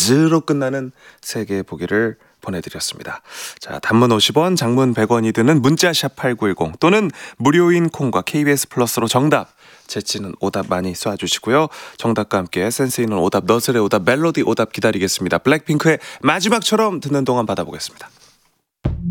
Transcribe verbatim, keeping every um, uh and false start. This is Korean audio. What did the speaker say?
즈로 끝나는 세 개의 보기를 보내드렸습니다. 자, 단문 오십 원, 장문 백 원이 드는 문자샵 팔구일공 또는 무료인 콩과 케이비에스 플러스로 정답 재치는 오답 많이 쏴주시고요. 정답과 함께 센스 있는 오답, 너스레 오답, 멜로디 오답 기다리겠습니다. 블랙핑크의 마지막처럼 듣는 동안 받아보겠습니다.